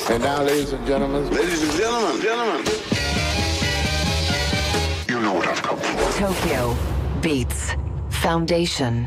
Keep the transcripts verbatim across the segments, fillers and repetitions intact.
And now, ladies and gentlemen, ladies and gentlemen, gentlemen, you know what I've come for. Tokyo Beats Foundation.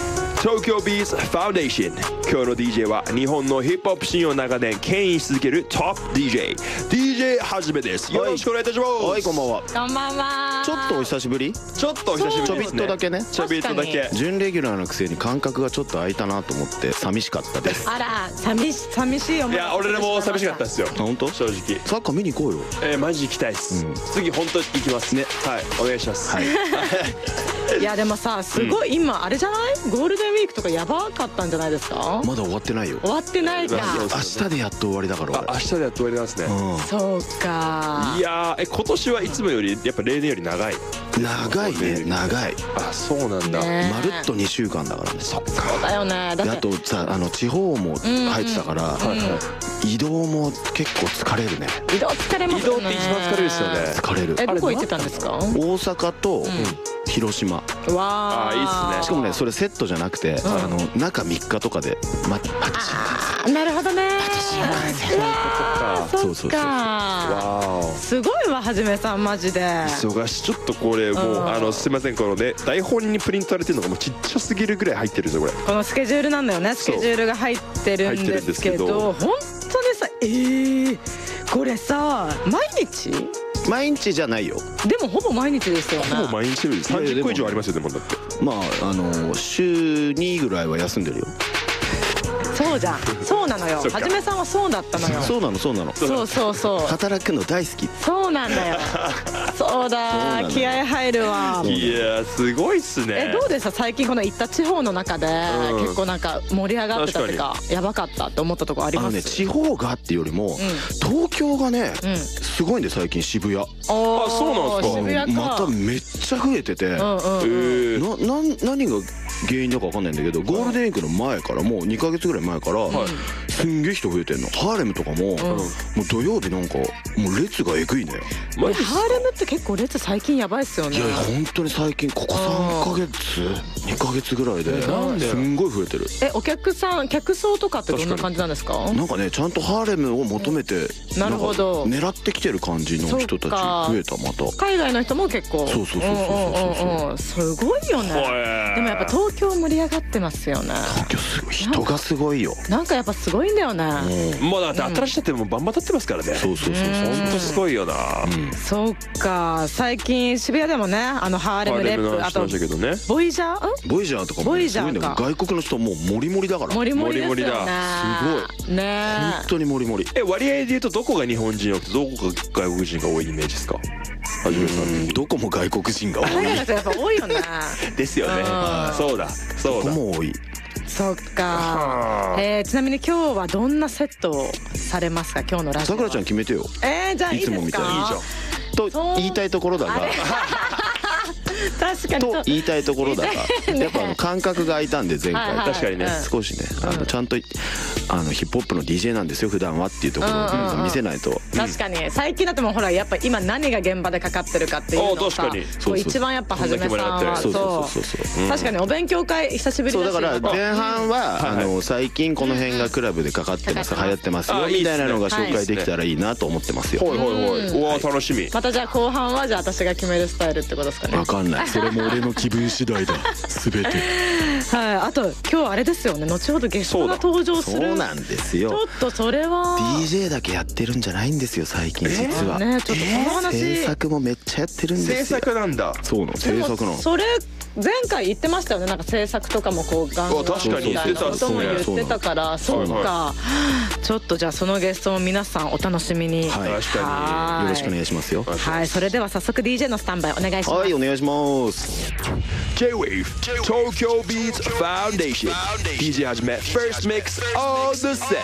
Tokyo Beats Foundation。今日の ディージェー は日本のヒップホップシーンを長年牽引し続けるトップ ディージェー ディージェー はじめです。よろしくお願いいたします。 はい、こんばんは。 こんばんは。 ちょっとお久しぶり。 ちょっとお久しぶりですね。 ちょびっとだけね。 ちょびっとだけ。 準レギュラーのくせに間隔がちょっと空いたなと思って寂しかったです。 あら、寂し寂しい思い。 いや、俺らも寂しかったですよ。 本当？ 正直。 サッカー見に行こうよ。 えー、マジ行きたいです。次本当に行きますね。はい、お願いします。はい。 いやでもさ、すごい今あれじゃない？ゴールデンウィークとかやばかったんじゃないですか？ まだ終わってないよ。 終わってないか。 明日でやっと終わりだから俺。 明日でやっと終わりなんですね。 そうか。 いやー、え今年はいつもよりやっぱ例年より長い。 長いね、長い。 あ、そうなんだ。 まるっとにしゅうかんだからね。 そっか。 そうだよね。 であとさ、あの地方も入ってたから移動も結構疲れるね。 移動疲れますよね。 移動って一番疲れるですよね。 疲れる。 え、どこ行ってたんですか？ 大阪と広島。 わあ、 あ、いいっすね。 しかもね、それセットじゃなくて、あの中みっかとかでまパティシー。なるほどね。 パティシエなんですよ。 そうそうそう。わお。すごいわ、はじめさんマジで。 忙しい。ちょっとこれもうあのすみません、このね台本にプリントされてるのがもうちっちゃすぎるぐらい入ってるんですよこれ。 このスケジュールなんだよね。スケジュールが入ってるんですけど、本当にさ、えー、これさ毎日？ 毎日じゃないよ。 でもほぼ毎日ですよね。 ほぼ毎日です。さんじゅっこ以上ありますよでもだって。 まああの週にぐらいは休んでるよ。 そうじゃん。そうなのよ。はじめさんはそうだったのよ。 そうなのそうなの。 そうそうそう。 働くの大好き。 そうなんだよ。そうだ。気合入るわ。 いやすごいっすね。 え、どうでした最近この行った地方の中で結構なんか盛り上がってたっていうかやばかったって思ったとこあります？ あのね、地方がっていうよりも東京がねすごいんで最近渋谷。あ、 そうなんですか。 渋谷か。 まためっちゃ増えてて。な何が原因だかわかんないんだけど、ゴールデンウィークの前からもうにかげつぐらい前からすんげえ人増えてんの。ハーレムとかももう土曜日なんかもう列がえぐいね。 ハーレムって結構列最近やばいっすよね。 いや本当に最近ここさんかげつにかげつぐらいですんごい増えてる。 え、お客さん客層とかってどんな感じなんですか？ なんかね、ちゃんとハーレムを求めてなるほど狙ってきてる感じの人たち増えた。また海外の人も結構。 そうそうそうそうそう。 すごいよね。でもやっぱ東京盛り上がってますよね。 東京すごい、人がすごいよ。 なんかやっぱすごいんだよね。 もうだって新しいってもうバンバン立ってますからね。 そうそうそうそう。 本当すごいよな。 そうか。最近渋谷でもね、あのハーレムレップ、あとボイジャーボイジャーとかもすごいんだよ。外国の人もうモリモリだから。 モリモリですよね。 すごいね。本当にモリモリ。 え、割合で言うとどこが日本人多くてどこが外国人が多いイメージですか？はじめさん。 どこも外国人が多い。 海外の人やっぱ多いよね。 ですよね。そうだそうだ。 どこも多い。 そっか。えー、ちなみに今日はどんなセットをされますか？今日のラジオ。 さくらちゃん決めてよ。 えー、じゃあいいですか？ いつもみたいに。 いいじゃん。 と言いたいところだが。 確かにと言いたいところだが、やっぱあの間隔が空いたんで前回確かにね少しね、あのちゃんとあのヒップホップの ディージェー なんですよ普段はっていうところを見せないと。 確かに最近だってもうほらやっぱ今何が現場でかかってるかっていうのをさ、こう一番やっぱはじめさんはそう確かにお勉強会久しぶりだし。 そうだから前半はあの最近この辺がクラブでかかってます流行ってますよみたいなのが紹介できたらいいなと思ってますよ。 はいはいはい。うわ楽しみ。 またじゃあ後半はじゃあ私が決めるスタイルってことですかね。 わかんない。それも俺の気分次第だ。すべて。 はい。あと今日あれですよね。後ほどゲストが登場する。 そうなんですよ。 ちょっとそれはディージェー だけやってるんじゃないんですよ最近実は。 ね、ちょっとその話。 制作もめっちゃやってるんですよ。 制作なんだ。 そうなの。制作なの。 それ前回言ってましたよね。なんか制作とかもこうガンガン確かにみたいなことも言ってたから、そうか。ちょっとじゃあそのゲストも皆さんお楽しみに。 はい。 確かによろしくお願いしますよ。 はい。それでは早速 ディージェー のスタンバイお願いします。 はい、お願いします。 J-Wave Tokyo Beats Foundation ディージェー はじめ First Mix on the set.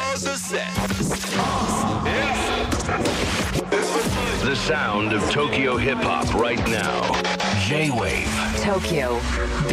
The sound of Tokyo hip hop right now. J-Wave Tokyo